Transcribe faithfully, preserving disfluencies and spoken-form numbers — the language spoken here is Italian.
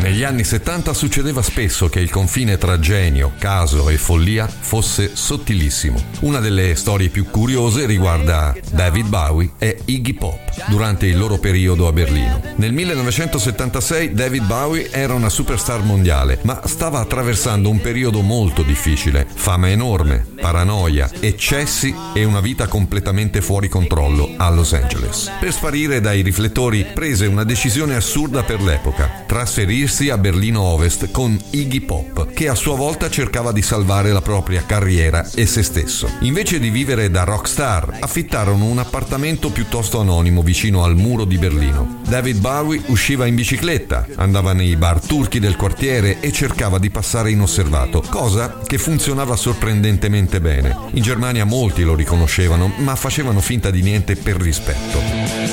Negli anni settanta succedeva spesso che il confine tra genio, caso e follia fosse sottilissimo. Una delle storie più curiose riguarda David Bowie e Iggy Pop durante il loro periodo a Berlino. Nel millenovecentosettantasei David Bowie era una superstar mondiale, ma stava attraversando un periodo molto difficile. Fama enorme, paranoia, eccessi e una vita completamente fuori controllo a Los Angeles. Per sparire dai riflettori prese una decisione assurda per l'epoca: trasferirsi a Berlino Ovest con Iggy Pop, che a sua volta cercava di salvare la propria carriera e se stesso. Invece di vivere da rockstar, affittarono un appartamento piuttosto anonimo vicino al muro di Berlino. David Bowie usciva in bicicletta, andava nei bar turchi del quartiere e cercava di passare inosservato, cosa che funzionava sorprendentemente bene. In Germania molti lo riconoscevano, ma facevano finta di niente per rispetto.